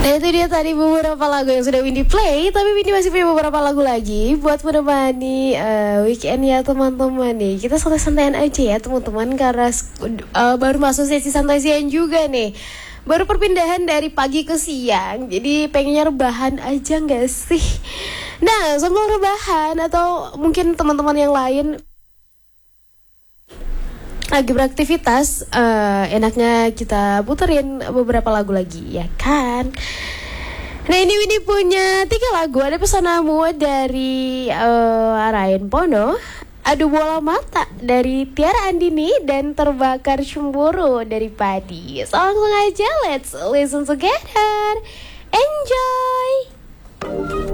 Nah itu dia tadi beberapa lagu yang sudah Windy play. Tapi Windy masih punya beberapa lagu lagi buat menemani weekend ya teman-teman nih. Kita santai-santaian aja ya teman-teman, karena baru masuk sesi santai siang juga nih. Baru perpindahan dari pagi ke siang, jadi pengennya rebahan aja gak sih? Nah sebelum rebahan atau mungkin teman-teman yang lain lagi beraktivitas, enaknya kita puterin beberapa lagu lagi, ya kan? Nah ini Winnie punya 3 lagu. Ada Pesonamu dari Ryan Pono, Adu Bola Mata dari Tiara Andini, dan Terbakar Cemburu dari Padi. So langsung aja let's listen together. Enjoy.